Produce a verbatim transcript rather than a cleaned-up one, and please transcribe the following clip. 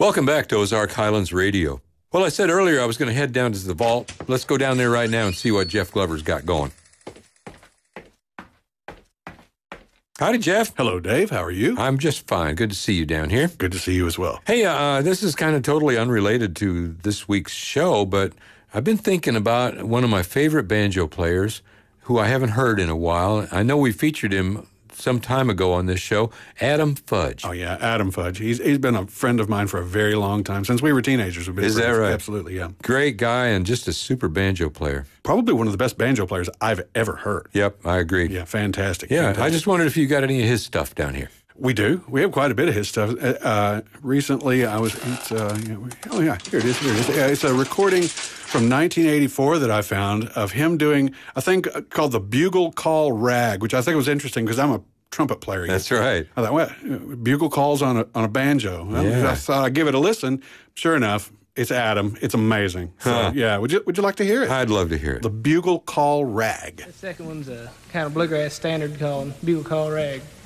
Welcome back to Ozark Highlands Radio. Well, I said earlier I was going to head down to the vault. Let's go down there right now and see what Jeff Glover's got going. Howdy, Jeff. Hello, Dave. How are you? I'm just fine. Good to see you down here. Good to see you as well. Hey, uh, this is kind of totally unrelated to this week's show, but I've been thinking about one of my favorite banjo players who I haven't heard in a while. I know we featured him some time ago on this show, Adam Fudge. Oh, yeah, Adam Fudge. He's He's been a friend of mine for a very long time. Since we were teenagers. We've been Is friends. that right? Absolutely, yeah. Great guy and just a super banjo player. Probably one of the best banjo players I've ever heard. Yep, I agree. Yeah, fantastic. Yeah, fantastic. I just wondered if you got any of his stuff down here. We do. We have quite a bit of his stuff. Uh, uh, recently, I was, it's, uh, you know, oh, yeah, here it is, here it is. Yeah, it's a recording from nineteen eighty-four that I found of him doing a thing called the Bugle Call Rag, which I think was interesting because I'm a trumpet player. That's right. I thought, what? Bugle calls on a, on a banjo. Yeah. I thought I'd give it a listen. Sure enough, it's Adam. It's amazing. So, Huh. yeah, would you would you like to hear it? I'd love to hear it. The Bugle Call Rag. The second one's a kind of bluegrass standard called Bugle Call Rag.